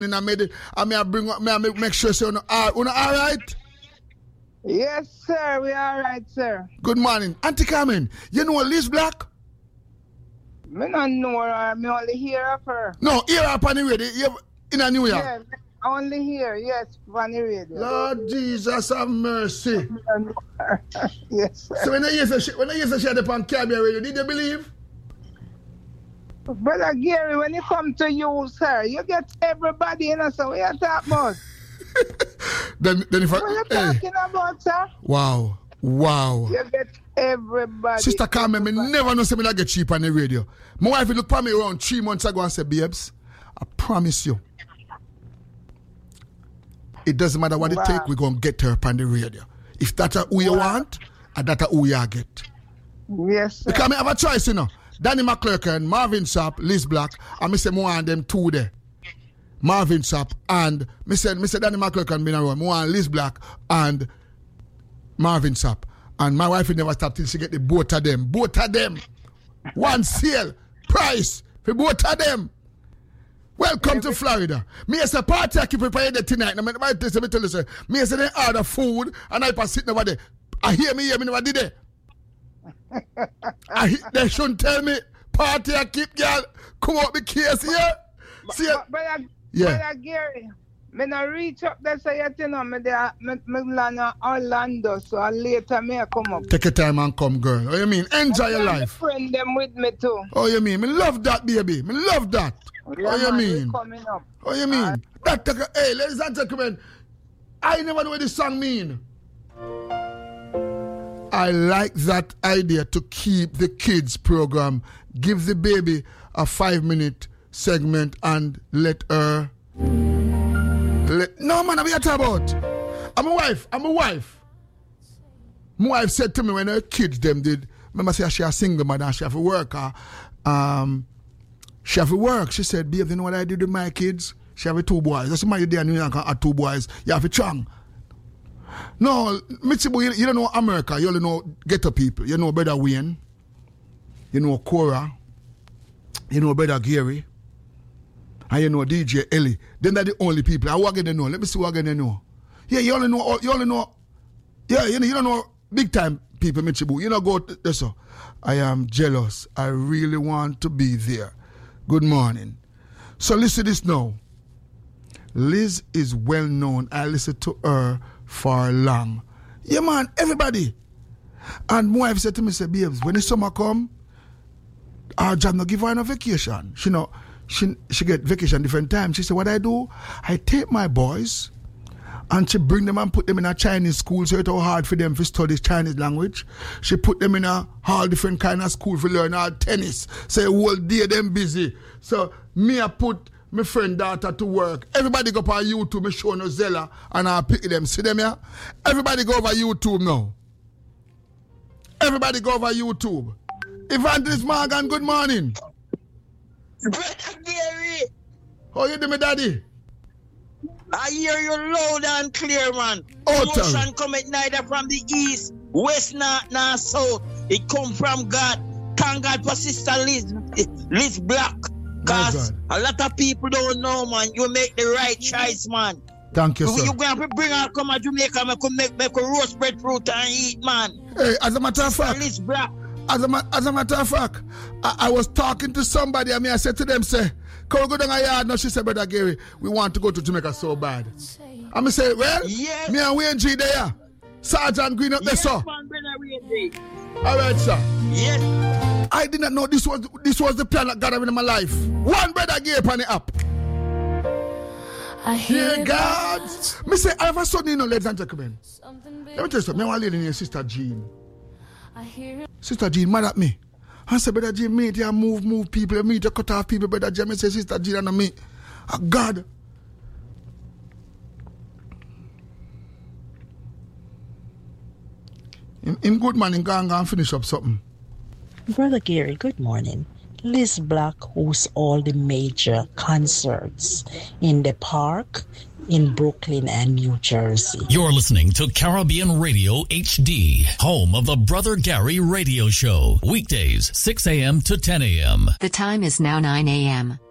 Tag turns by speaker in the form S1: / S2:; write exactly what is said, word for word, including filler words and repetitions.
S1: I made it. I may I bring up, may I make, make sure so you know, all, you know, all right?
S2: Yes, sir. We all right, sir.
S1: Good morning. Auntie Carmen, you know Liz Black?
S2: Me don't know her. Me only hear of her.
S1: No, hear her on the radio. You in a New York?
S2: Yeah, only hear, yes, on the radio.
S1: Lord Jesus have mercy.
S2: Yes, sir.
S1: So when I hear she, when I hear she had upon Caribbean radio, did you believe?
S2: Brother Gary, when it come to you, sir, you get everybody, you know, so what you talking about?
S1: then, then if I,
S2: what you
S1: hey.
S2: talking about, sir?
S1: Wow, wow.
S2: You get everybody.
S1: Sister Carmen, me never know something that get cheap on the radio. My wife looked at me around three months ago and said, babes, I promise you, it doesn't matter what wow. it takes, we're going to get her on the radio. If that's who you wow. want, and that's who you get.
S2: Yes, sir.
S1: Because I have a choice, you know. Danny McClurkin, Marvin Sapp, Liz Black, and I say more on them two there. Marvin Sapp and I said, I said Danny McClurkin been around, more on Liz Black and Marvin Sapp. And my wife will never stop till she get the both of them. Both of them. One sale price for both of them. Welcome yeah, to Florida. Me as a party I keep preparing it tonight. Now, my tell you, tell you, me as they order food and I pass sit over there. I hear me, hear me, never did it. I, they shouldn't tell me party I keep girl come out the case here. See
S2: but, but, but, yeah. Brother Gary, me not reach up there so you know me there me, me land in Orlando so later me come up.
S1: Take your time and come, girl. Oh you mean enjoy your life.
S2: Friend them with me too.
S1: Oh you mean me love that baby. Me love that.
S2: Yeah,
S1: oh you
S2: man,
S1: mean?
S2: Coming up.
S1: Oh you mean? Uh, that take a, hey ladies and gentlemen, I never know what this song mean. I like that idea to keep the kids program. Give the baby a five minute segment and let her. Let, no man, I'm here talking about. I'm a wife. I'm a wife. My wife said to me when her kids them did. Remember, say she a single mother. She have to work. Uh, um, she have to work. She said, "Babe, you know what I did with my kids? She have two boys. That's why you there in New York have two boys. You have a chung." No, Michibu, you, you don't know America. You only know ghetto people. You know Brother Wayne. You know Cora. You know Brother Gary. And you know D J Ellie. Then they're the only people. I what they know. Let me see what they know. Yeah, you only know. You only know. Yeah, you know. You don't know big time people. Michibu. You know go. To, so, I am jealous. I really want to be there. Good morning. So listen to this now. Liz is well known. I listen to her for long. Yeah, man, everybody. And my wife said to me, say, babes, when the summer come, our job not give her no vacation. She know, she she get vacation different times. She said, what I do, I take my boys and she bring them and put them in a Chinese school so it's all hard for them to study Chinese language. She put them in a all different kind of school to learn all tennis. So the whole day them busy. So me I put my friend daughter to work. Everybody go up on YouTube, me show no Zella and I pick them. See them here? Everybody go over YouTube now. Everybody go over YouTube. Evangelist Morgan, good morning.
S3: Brother Gary.
S1: How you doing, daddy?
S3: I hear you loud and clear, man.
S1: Oh,
S3: motion cometh neither from the east, west, nor, nor south. It come from God. Thank God for Sister Liz, Liz Black. Because a lot of people don't know, man. You make the right choice, man.
S1: Thank you,
S3: you
S1: sir.
S3: You're going to bring her come to Jamaica and make, make a roast breadfruit and eat, man.
S1: Hey, as a matter of fact,
S3: Liz Black.
S1: As a, as a matter of fact, I, I was talking to somebody and me, I said to them, say, can we go down a yard? No, she said, Brother Gary, we want to go to Jamaica so bad. And me say, well,
S3: yes.
S1: me and Wayne G there. Sergeant Green up there,
S3: yes,
S1: sir.
S3: Man, Brother Wayne G.
S1: All right, sir.
S3: Yes.
S1: I did not know this was this was the plan that God had in my life. One Brother Gary on the app.
S4: I hear
S1: Dear God. Me say, I have a son, you know, ladies and gentlemen. Let me tell you something. Me want to lady named Sister Jean.
S4: I hear
S1: Sister Jean mad at me. I said, Brother Jean, meet you move, move people, meet you cut off people, Brother Jean. I say, Sister Jean and me. Oh, God. In, in good man, in go and finish up something.
S5: Brother Gary, good morning. Liz Black hosts all the major concerts in the park, in Brooklyn and New Jersey.
S6: You're listening to Caribbean Radio H D, home of the Brother Gary Radio Show. Weekdays, six a.m. to ten a.m.
S7: The time is now nine a.m.